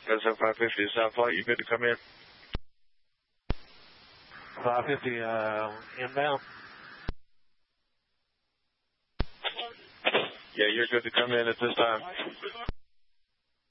SN 550 is South Flight. You good to come in? 550 inbound. Yeah, you're good to come in at this time.